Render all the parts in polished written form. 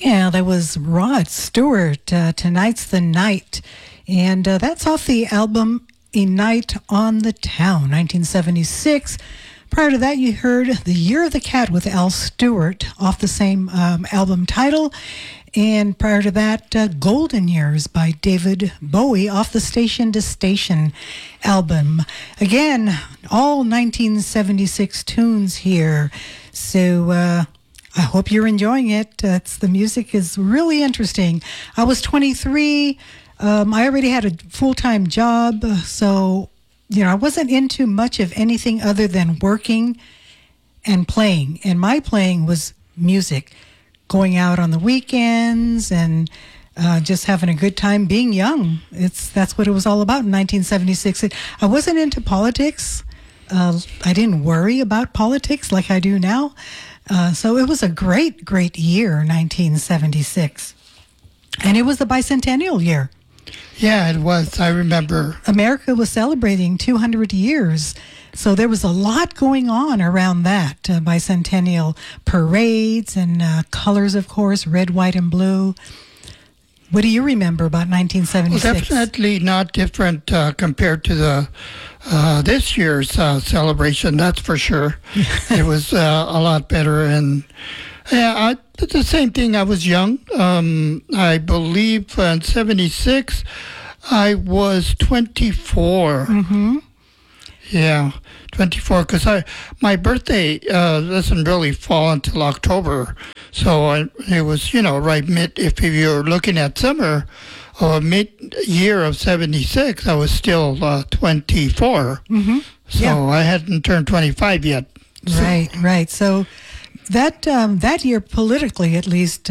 Yeah, that was Rod Stewart. Tonight's the Night. And that's off the album A Night on the Town, 1976. Prior to that, you heard The Year of the Cat with Al Stewart off the same album title. And prior to that, Golden Years by David Bowie off the Station to Station album. Again, all 1976 tunes here. So, I hope you're enjoying it. The music is really interesting. I was 23. I already had a full-time job, so I wasn't into much of anything other than working and playing. And my playing was music, going out on the weekends and just having a good time being young. That's what it was all about in 1976. I wasn't into politics. I didn't worry about politics like I do now. So it was a great, great year, 1976. And it was the bicentennial year. Yeah, it was. I remember. America was celebrating 200 years. So there was a lot going on around that. Bicentennial parades and colors, of course, red, white, and blue. What do you remember about 1976? Well, definitely not different compared to the this year's celebration, that's for sure. It was a lot better. And yeah, the same thing. I was young. I believe in 76, I was 24. Mm-hmm. Yeah, 24, because my birthday doesn't really fall until October. So it was, right if you're looking at summer or mid-year of 76, I was still 24. Mm-hmm. So yeah. I hadn't turned 25 yet. So. Right. So that year, politically at least,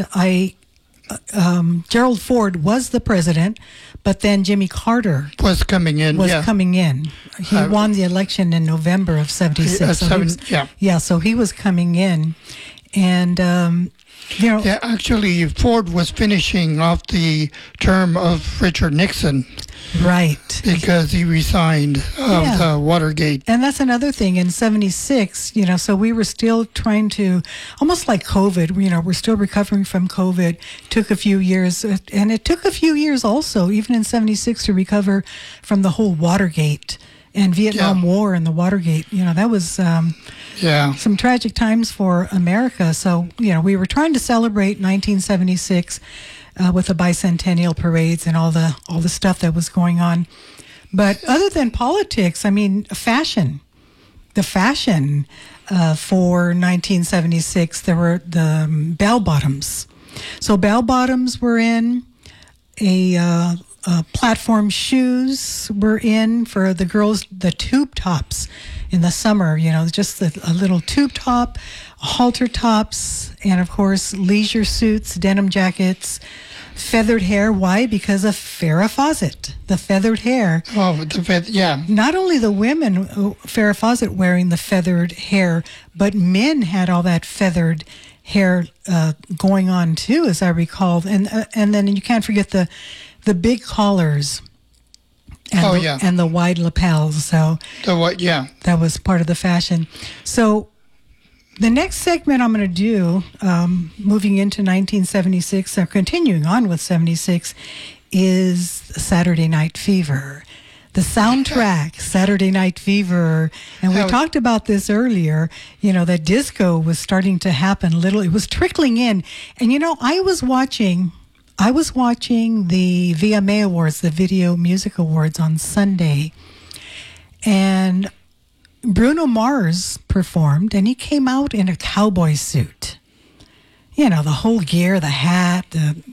Gerald Ford was the president, but then Jimmy Carter was coming in. He won the election in November of 76. So he was coming in. And, Yeah, actually, Ford was finishing off the term of Richard Nixon. Right. Because he resigned of Watergate. And that's another thing. In 76, so we were still trying to, almost like COVID, we're still recovering from COVID. Took a few years, and it took a few years also, even in 76, to recover from the whole Watergate and Vietnam War and the Watergate. That was some tragic times for America. So, we were trying to celebrate 1976 with the bicentennial parades and all the stuff that was going on. But other than politics, fashion. The fashion for 1976, there were the bell-bottoms. So bell-bottoms were in, platform shoes were in for the girls, the tube tops in the summer, just a little tube top, halter tops, and of course leisure suits, denim jackets, feathered hair. Why? Because of Farrah Fawcett, the feathered hair. Oh, Not only the women, Farrah Fawcett wearing the feathered hair, but men had all that feathered hair going on too, as I recall. And then you can't forget the big collars and the wide lapels. So that was part of the fashion. So the next segment I'm going to do, moving into 1976, or continuing on with 76, is Saturday Night Fever. The soundtrack, Saturday Night Fever. And we talked about this earlier, that disco was starting to happen it was trickling in. And I was watching the VMA Awards, the Video Music Awards, on Sunday, and Bruno Mars performed, and he came out in a cowboy suit. The whole gear, the hat,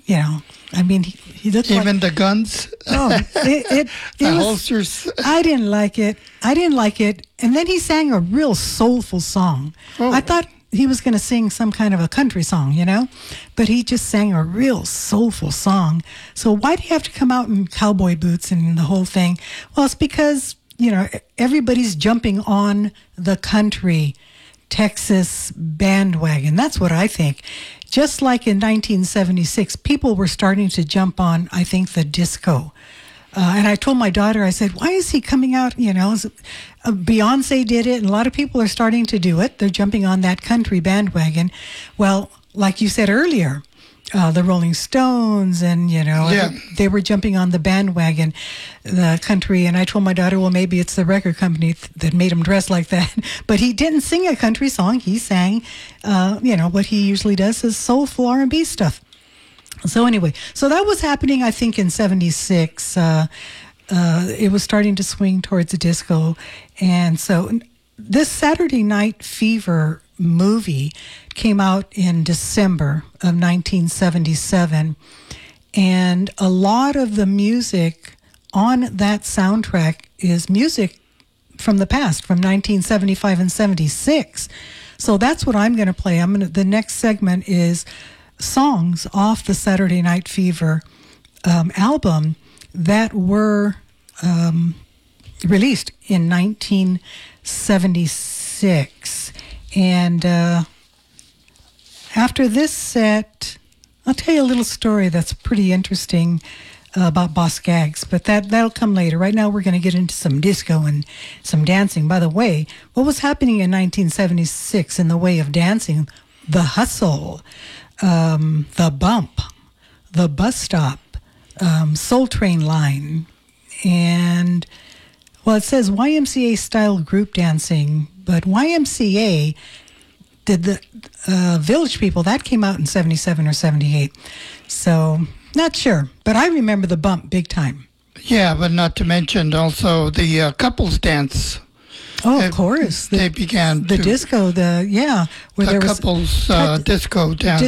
he looked even the guns. The holsters. I didn't like it. And then he sang a real soulful song. Oh. I thought he was going to sing some kind of a country song, but he just sang a real soulful song. So why do you have to come out in cowboy boots and the whole thing? Well, it's because, everybody's jumping on the country Texas bandwagon. That's what I think. Just like in 1976, people were starting to jump on, I think, the disco. And I told my daughter, I said, why is he coming out? Beyonce did it, and a lot of people are starting to do it. They're jumping on that country bandwagon. Well, like you said earlier, the Rolling Stones, and Yeah. they were jumping on the bandwagon, the country. And I told my daughter, well, maybe it's the record company that made him dress like that. But he didn't sing a country song. He sang, what he usually does is soulful R&B stuff. So anyway, so that was happening, I think, in '76. It was starting to swing towards the disco, and so this Saturday Night Fever movie came out in December of 1977, and a lot of the music on that soundtrack is music from the past, from 1975 and 76. So that's what I'm going to play. The next segment is songs off the Saturday Night Fever album that were released in 1976. And after this set, I'll tell you a little story that's pretty interesting about Boss Gags, but that'll come later. Right now we're going to get into some disco and some dancing. By the way, what was happening in 1976 in the way of dancing? The hustle, the bump, the bus stop, Soul Train line, and, well, it says YMCA style group dancing, but YMCA did the Village People, that came out in 77 or 78. So, not sure, but I remember the bump big time. Yeah, but not to mention also the couples dance. Oh, of course. They began the to, disco, where the there was couples disco dance.